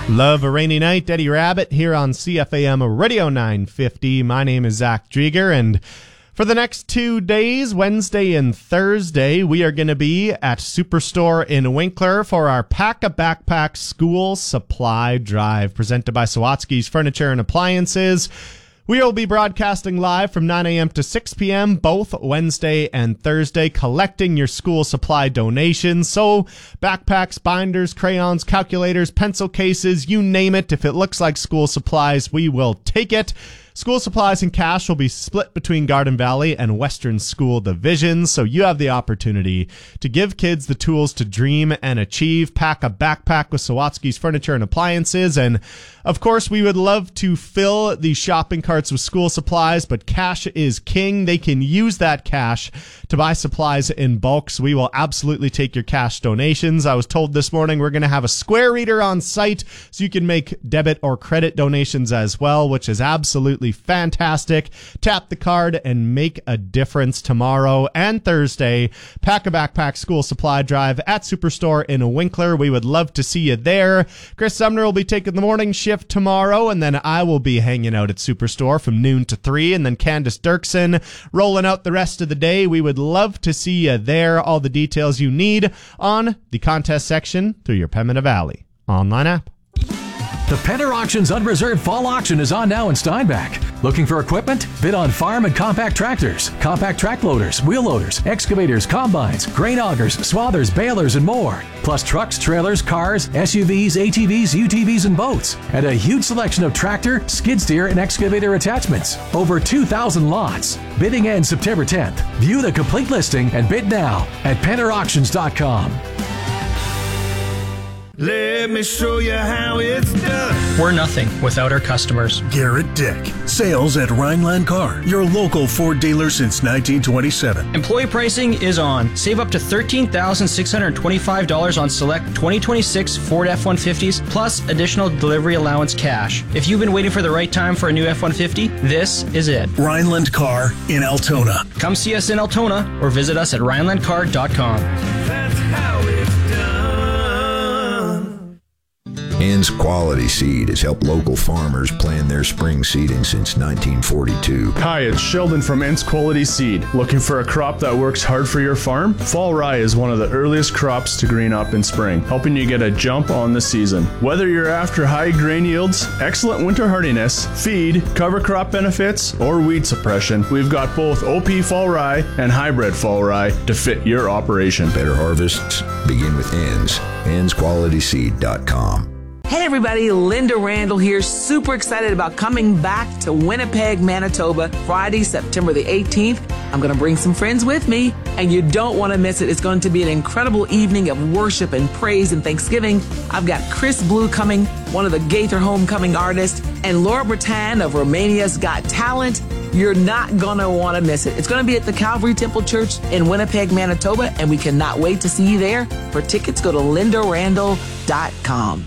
Love a rainy night, Eddie Rabbit here on CFAM Radio 950. My name is Zach Drieger, and for the next 2 days, Wednesday and Thursday, we are going to be at Superstore in Winkler for our Pack a Backpack School Supply Drive, presented by Sawatsky's Furniture and Appliances. We will be broadcasting live from 9 a.m. to 6 p.m. both Wednesday and Thursday, collecting your school supply donations. So backpacks, binders, crayons, calculators, pencil cases, you name it. If it looks like school supplies, we will take it. School supplies and cash will be split between Garden Valley and Western School divisions, so you have the opportunity to give kids the tools to dream and achieve. Pack a backpack with Sawatsky's Furniture and Appliances, and of course, we would love to fill the shopping carts with school supplies, but cash is king. They can use that cash to buy supplies in bulk, so we will absolutely take your cash donations. I was told this morning we're going to have a Square reader on site, so you can make debit or credit donations as well, which is absolutely fantastic. Tap the card and make a difference tomorrow and Thursday. Pack a Backpack School Supply Drive at Superstore in Winkler. We would love to see you there. Chris Sumner will be taking the morning shift tomorrow, and then I will be hanging out at Superstore from noon to 3, and then Candace Dirksen rolling out the rest of the day. We would love to see you there. All the details you need on the contest section through your Pembina Valley online app. The Pender Auctions Unreserved Fall Auction is on now in Steinbach. Looking for equipment? Bid on farm and compact tractors, compact track loaders, wheel loaders, excavators, combines, grain augers, swathers, balers, and more. Plus trucks, trailers, cars, SUVs, ATVs, UTVs, and boats. And a huge selection of tractor, skid steer, and excavator attachments. Over 2,000 lots. Bidding ends September 10th. View the complete listing and bid now at PenderAuctions.com. Let me show you how it's done. We're nothing without our customers. Garrett Dick. Sales at Rhineland Car, your local Ford dealer since 1927. Employee pricing is on. Save up to $13,625 on select 2026 Ford F-150s plus additional delivery allowance cash. If you've been waiting for the right time for a new F-150, this is it. Rhineland Car in Altona. Come see us in Altona or visit us at rhinelandcar.com. That's how it's done. Ann's Quality Seed has helped local farmers plan their spring seeding since 1942. Hi, it's Sheldon from Ann's Quality Seed. Looking for a crop that works hard for your farm? Fall rye is one of the earliest crops to green up in spring, helping you get a jump on the season. Whether you're after high grain yields, excellent winter hardiness, feed, cover crop benefits, or weed suppression, we've got both OP fall rye and hybrid fall rye to fit your operation. Better harvests begin with Ann's. Ann'sQualitySeed.com. Hey everybody, Linda Randall here, super excited about coming back to Winnipeg, Manitoba, Friday, September the 18th. I'm going to bring some friends with me, and you don't want to miss it. It's going to be an incredible evening of worship and praise and thanksgiving. I've got Chris Blue coming, one of the Gaither Homecoming artists, and Laura Bretan of Romania's Got Talent. You're not going to want to miss it. It's going to be at the Calvary Temple Church in Winnipeg, Manitoba, and we cannot wait to see you there. For tickets, go to lindarandall.com.